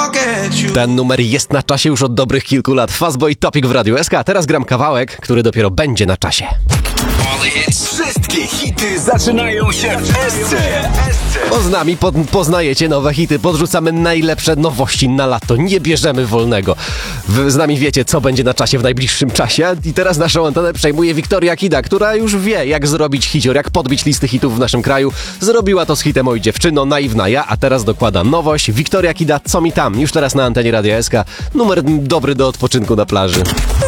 Ten numer jest na czasie już od dobrych kilku lat. Fastboy Topic w Radiu SK. Teraz gram kawałek, który dopiero będzie na czasie. Wszystkie hity zaczynają się w SC. Bo z nami poznajecie nowe hity, podrzucamy najlepsze nowości na lato, nie bierzemy wolnego. Wy z nami wiecie, co będzie na czasie w najbliższym czasie i teraz naszą antenę przejmuje Wiktoria Kida, która już wie, jak zrobić hicior, jak podbić listy hitów w naszym kraju. Zrobiła to z hitem Oj dziewczyno, naiwna ja, a teraz dokłada nowość. Wiktoria Kida, co mi tam? Już teraz na antenie Radia SK. Numer dobry do odpoczynku na plaży.